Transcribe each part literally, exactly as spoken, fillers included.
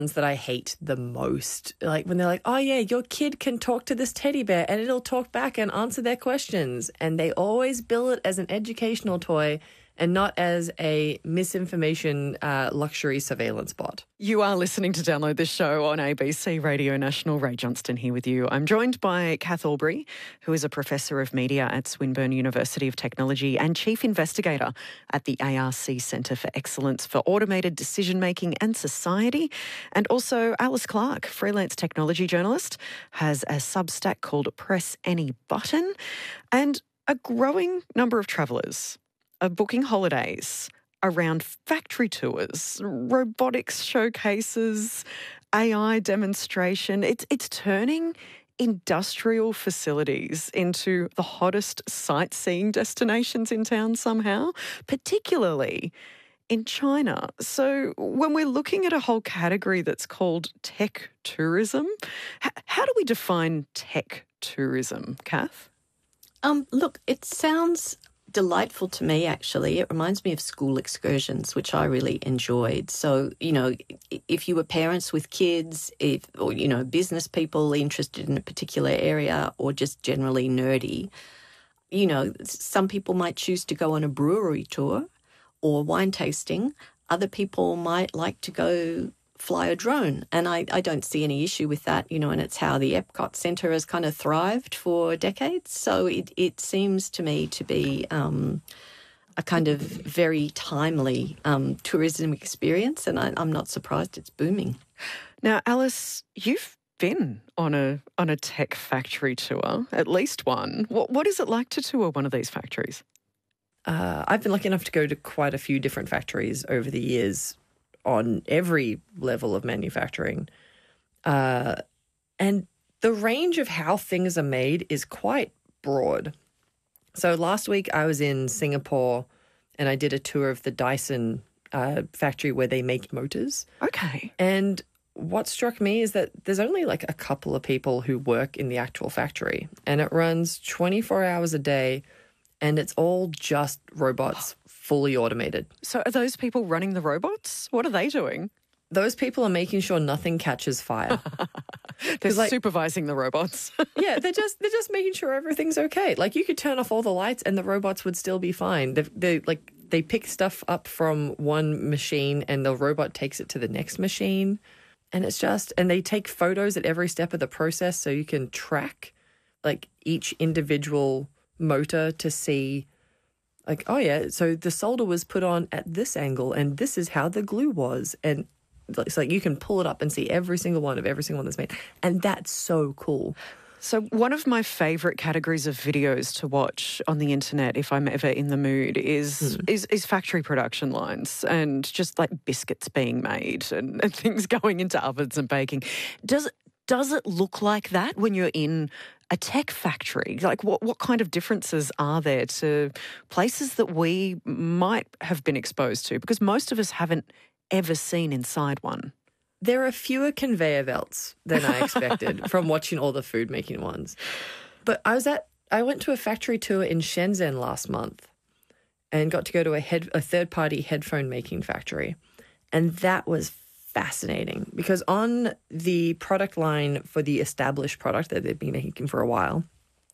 that I hate the most. Like when they're like, oh yeah, your kid can talk to this teddy bear and it'll talk back and answer their questions. And they always bill it as an educational toy and not as a misinformation uh, luxury surveillance bot. You are listening to Download This Show on A B C Radio National. Ray Johnston here with you. I'm joined by Kath Albury, who is a Professor of Media at Swinburne University of Technology and Chief Investigator at the A R C Centre for Excellence for Automated Decision Making and Society. And also Alice Clark, freelance technology journalist, has a Substack called Press Any Button. And a growing number of travellers are booking holidays around factory tours, robotics showcases, A I demonstration. It's it's turning industrial facilities into the hottest sightseeing destinations in town somehow, particularly in China. So when we're looking at a whole category that's called tech tourism, h- how do we define tech tourism, Kath? Um, look, it sounds delightful to me, actually. It reminds me of school excursions, which I really enjoyed. So, you know, if you were parents with kids, if or, you know, business people interested in a particular area or just generally nerdy, you know, some people might choose to go on a brewery tour or wine tasting. Other people might like to go fly a drone. And I, I don't see any issue with that, you know, and it's how the Epcot Centre has kind of thrived for decades. So it, it seems to me to be um, a kind of very timely um, tourism experience, and I, I'm not surprised it's booming. Now, Alice, you've been on a on a tech factory tour, at least one. What What is it like to tour one of these factories? Uh, I've been lucky enough to go to quite a few different factories over the years on every level of manufacturing. Uh, and the range of how things are made is quite broad. So last week I was in Singapore and I did a tour of the Dyson uh, factory where they make motors. Okay. And what struck me is that there's only like a couple of people who work in the actual factory, and it runs twenty-four hours a day, and it's all just robots, fully automated. So are those people running the robots? What are they doing? Those people are making sure nothing catches fire. They're like, supervising the robots. yeah, they're just they're just making sure everything's okay. Like you could turn off all the lights and the robots would still be fine. They they like they pick stuff up from one machine and the robot takes it to the next machine, and it's just and they take photos at every step of the process so you can track like each individual motor to see. Like, oh, yeah, so the solder was put on at this angle and this is how the glue was. And it's like you can pull it up and see every single one of every single one that's made. And that's so cool. So one of my favourite categories of videos to watch on the internet, if I'm ever in the mood, is mm. is, is factory production lines and just like biscuits being made and, and things going into ovens and baking. Does Does it look like that when you're in a tech factory? Like what, what kind of differences are there to places that we might have been exposed to? Because most of us haven't ever seen inside one. There are fewer conveyor belts than I expected from watching all the food making ones. But I was at, I went to a factory tour in Shenzhen last month and got to go to a head, a third party headphone making factory. And that was fascinating because on the product line for the established product that they've been making for a while,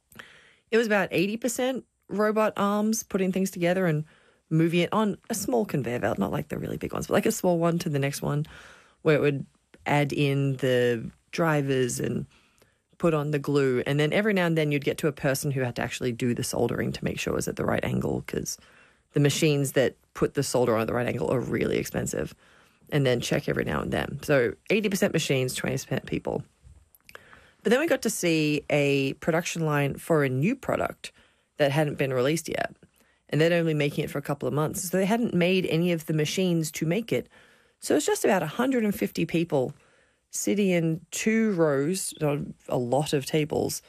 it was about eighty percent robot arms putting things together and moving it on a small conveyor belt, not like the really big ones, but like a small one to the next one where it would add in the drivers and put on the glue. And then every now and then you'd get to a person who had to actually do the soldering to make sure it was at the right angle because the machines that put the solder on at the right angle are really expensive. And then check every now and then. So eighty percent machines, twenty percent people. But then we got to see a production line for a new product that hadn't been released yet. And they're only making it for a couple of months. So they hadn't made any of the machines to make it. So it's just about one hundred fifty people sitting in two rows, a lot of tables,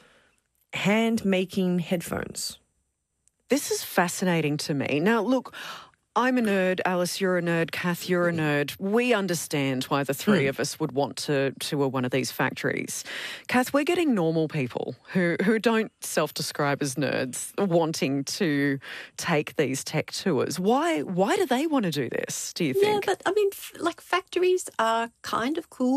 hand making headphones. This is fascinating to me. Now, look, I'm a nerd, Alice, you're a nerd, Kath, you're a nerd. We understand why the three Mm. of us would want to tour one of these factories. Kath, we're getting normal people who, who don't self-describe as nerds wanting to take these tech tours. Why, why do they want to do this, do you think? Yeah, but I mean, f- like factories are kind of cool.